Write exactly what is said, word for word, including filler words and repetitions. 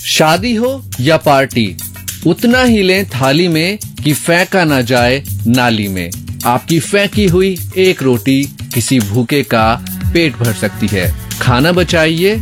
शादी हो या पार्टी, उतना ही लें थाली में कि फेंका ना जाए नाली में। आपकी फेंकी हुई एक रोटी किसी भूखे का पेट भर सकती है। खाना बचाइए,